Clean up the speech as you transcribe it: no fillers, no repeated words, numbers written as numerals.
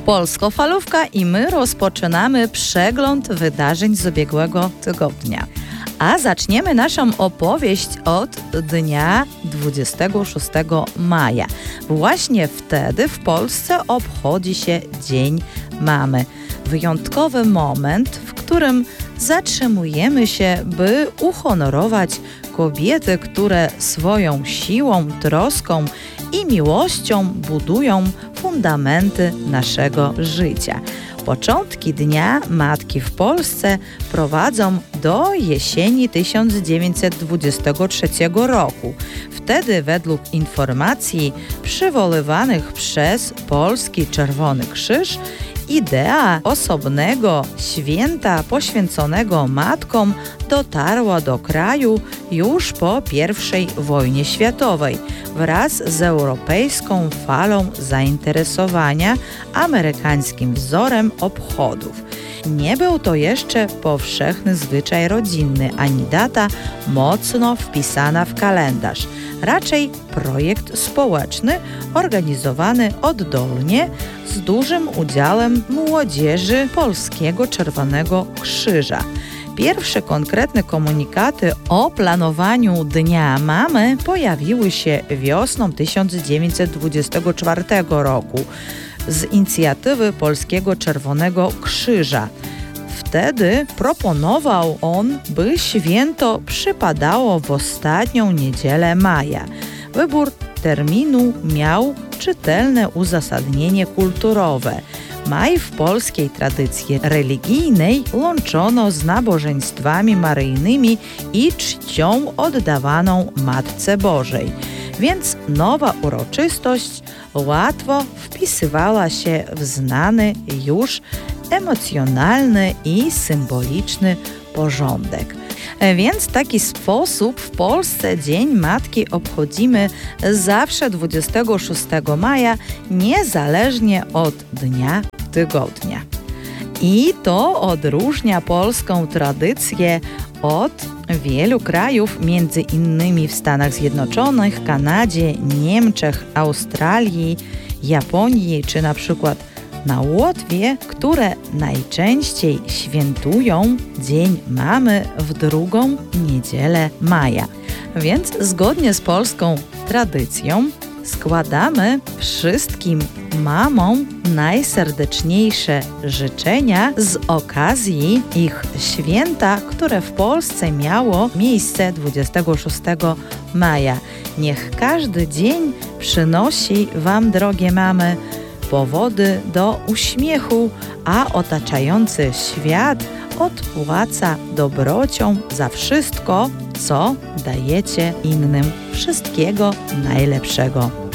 Polsko-Falówka i my rozpoczynamy przegląd wydarzeń z ubiegłego tygodnia. A zaczniemy naszą opowieść od dnia 26 maja. Właśnie wtedy w Polsce obchodzi się Dzień Mamy. Wyjątkowy moment, w którym zatrzymujemy się, by uhonorować kobiety, które swoją siłą, troską i miłością budują fundamenty naszego życia. Początki Dnia Matki w Polsce prowadzą do jesieni 1923 roku. Wtedy według informacji przywoływanych przez Polski Czerwony Krzyż idea osobnego święta poświęconego matkom dotarła do kraju już po I wojnie światowej wraz z europejską falą zainteresowania amerykańskim wzorem obchodów. Nie był to jeszcze powszechny zwyczaj rodzinny, ani data mocno wpisana w kalendarz. Raczej projekt społeczny organizowany oddolnie z dużym udziałem młodzieży Polskiego Czerwonego Krzyża. Pierwsze konkretne komunikaty o planowaniu Dnia Mamy pojawiły się wiosną 1924 roku z inicjatywy Polskiego Czerwonego Krzyża. Wtedy proponował on, by święto przypadało w ostatnią niedzielę maja. Wybór terminu miał czytelne uzasadnienie kulturowe. Maj w polskiej tradycji religijnej łączono z nabożeństwami maryjnymi i czcią oddawaną Matce Bożej. Więc nowa uroczystość łatwo wpisywała się w znany już emocjonalny i symboliczny porządek. Więc w taki sposób w Polsce Dzień Matki obchodzimy zawsze 26 maja, niezależnie od dnia tygodnia. I to odróżnia polską tradycję od wielu krajów, między innymi w Stanach Zjednoczonych, Kanadzie, Niemczech, Australii, Japonii czy na przykład na Łotwie, które najczęściej świętują Dzień Mamy w drugą niedzielę maja. Więc zgodnie z polską tradycją składamy wszystkim mamom najserdeczniejsze życzenia z okazji ich święta, które w Polsce miało miejsce 26 maja. Niech każdy dzień przynosi Wam, drogie mamy, powody do uśmiechu, a otaczający świat odpłaca dobrocią za wszystko, co dajecie innym. Wszystkiego najlepszego.